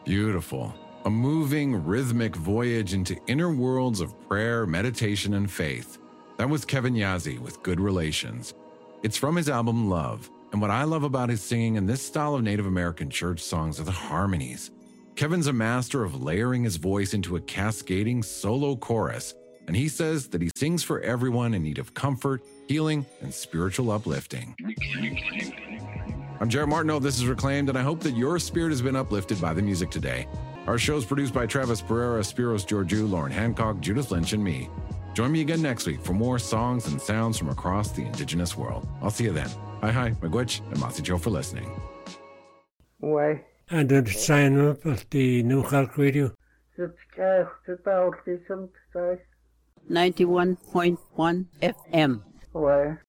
Beautiful. A moving, rhythmic voyage into inner worlds of prayer, meditation, and faith. That was Kevin Yazzie with Good Relations. It's from his album Love, and what I love about his singing in this style of Native American church songs are the harmonies. Kevin's a master of layering his voice into a cascading solo chorus, and he says that he sings for everyone in need of comfort, healing, and spiritual uplifting. I'm Jared Martineau, this is Reclaimed, and I hope that your spirit has been uplifted by the music today. Our show is produced by Travis Pereira, Spiros Georgiou, Lauren Hancock, Judith Lynch, and me. Join me again next week for more songs and sounds from across the indigenous world. I'll see you then. Hi, Magwitch, and Masicho for listening. Why? And don't sign up at the New Hulk Radio. 91.1 FM. Why?